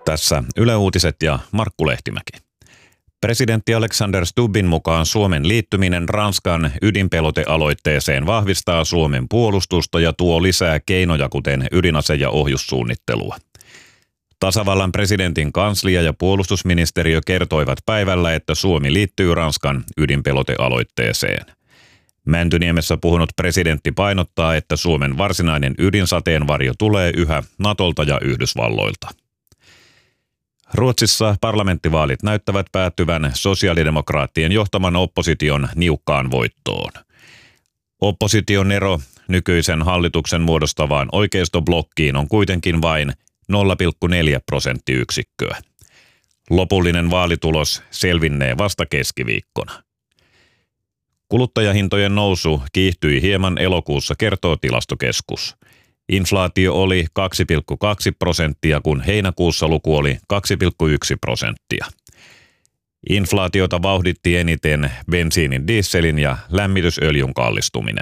Tässä Yle Uutiset ja Markku Lehtimäki. Presidentti Alexander Stubbin mukaan Suomen liittyminen Ranskan ydinpelotealoitteeseen vahvistaa Suomen puolustusta ja tuo lisää keinoja, kuten ydinase- ja ohjussuunnittelua. Tasavallan presidentin kanslia ja puolustusministeriö kertoivat päivällä, että Suomi liittyy Ranskan ydinpelotealoitteeseen. Mäntyniemessä puhunut presidentti painottaa, että Suomen varsinainen ydinsateenvarjo tulee yhä Natolta ja Yhdysvalloilta. Ruotsissa parlamenttivaalit näyttävät päättyvän sosiaalidemokraattien johtaman opposition niukkaan voittoon. Opposition ero nykyisen hallituksen muodostavaan oikeistoblokkiin on kuitenkin vain 0,4 prosenttiyksikköä. Lopullinen vaalitulos selvinnee vasta keskiviikkona. Kuluttajahintojen nousu kiihtyi hieman elokuussa, kertoo Tilastokeskus. Inflaatio oli 2,2%, kun heinäkuussa luku oli 2,1%. Inflaatiota vauhditti eniten bensiinin, dieselin ja lämmitysöljyn kallistuminen.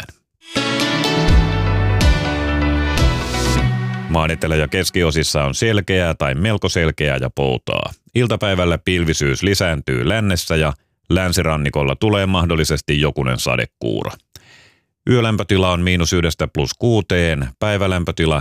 Maan etelä- ja keskiosissa on selkeää tai melko selkeää ja poutaa. Iltapäivällä pilvisyys lisääntyy lännessä ja länsirannikolla tulee mahdollisesti jokunen sadekuuro. Yölämpötila on -1 +6, päivälämpötila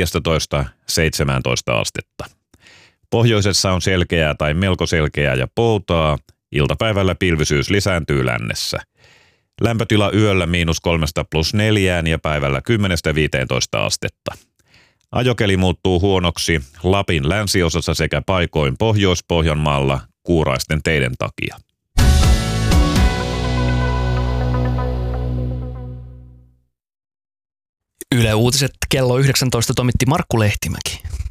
14–17 astetta. Pohjoisessa on selkeää tai melko selkeää ja poutaa. Iltapäivällä pilvisyys lisääntyy lännessä. Lämpötila yöllä -3 +4 ja päivällä 10–15 astetta. Ajokeli muuttuu huonoksi Lapin länsiosassa sekä paikoin Pohjois-Pohjanmaalla kuuraisten teiden takia. Yle Uutiset kello 19 toimitti Markku Lehtimäki.